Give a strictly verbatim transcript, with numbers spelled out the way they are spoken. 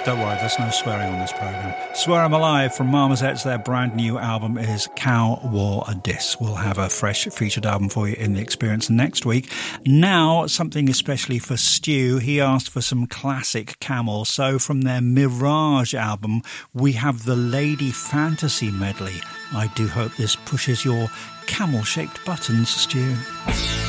Don't worry, there's no swearing on this programme. Swear I'm Alive from Marmozets. Their brand new album is Cow Wore a Diss. We'll have a fresh featured album for you in The Experience next week. Now, something especially for Stu. He asked for some classic Camel. So from their Mirage album, we have the Lady Fantasy medley. I do hope this pushes your camel-shaped buttons, Stu.